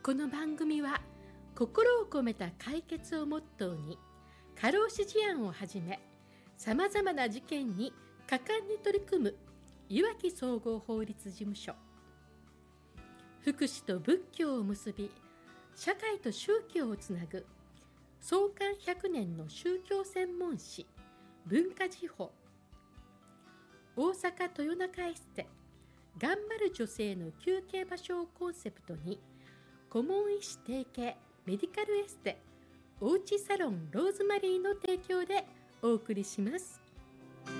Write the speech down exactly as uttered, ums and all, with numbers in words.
この番組は心を込めた解決をモットーに過労死事案をはじめさまざまな事件に果敢に取り組むいわき総合法律事務所、福祉と仏教を結び社会と宗教をつなぐ創刊ひゃくねんの宗教専門誌文化時報、大阪豊中エステ頑張る女性の休憩場所をコンセプトに顧問医師提携メディカルエステおうちサロンローズマリーの提供でお送りします。